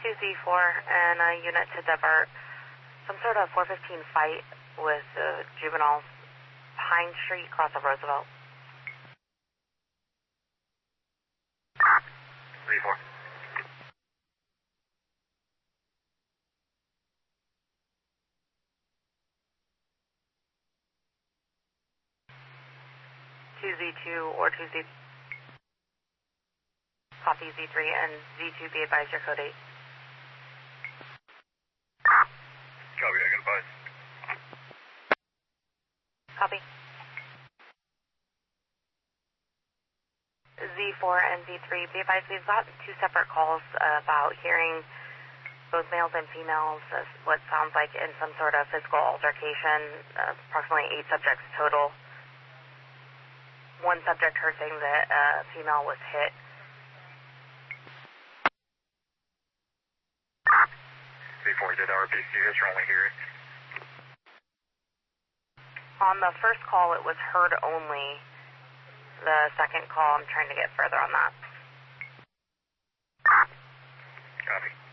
2Z4 and a unit to divert some sort of 415 fight with juveniles, Pine Street, cross of Roosevelt. Z4. Z2 or 2Z. Copy Z3 and Z2 be advised your code 8. Copy, I got a buzz. Copy. Z4 and Z3 be advised we've got two separate calls about hearing both males and females as what sounds like in some sort of physical altercation, approximately 8 subjects total. One subject heard saying that a female was hit. Z4 did RPC, it's your only hearing. On the first call, it was heard only. The second call, I'm trying to get further on that. Copy.